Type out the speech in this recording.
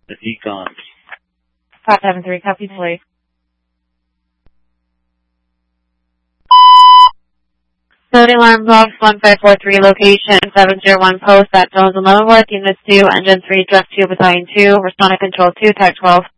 The Econ. 573, copy police. Loading alarm box 1543, location 701 post at Jones and Leavenworth, Unit 2, Engine 3, Direct 2, Battalion 2, Respondent Control 2, Tag 12.